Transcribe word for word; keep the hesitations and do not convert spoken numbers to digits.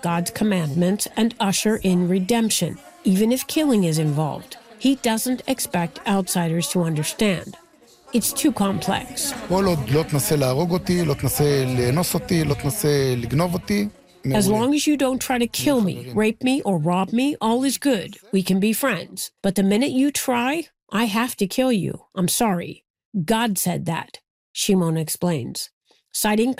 God's commandments and usher in redemption, even if killing is involved. He doesn't expect outsiders to understand. It's too complex. As long as you don't try to kill me, rape me, or rob me, all is good. We can be friends. But the minute you try, I have to kill you. I'm sorry. God said that, Shimon explains, citing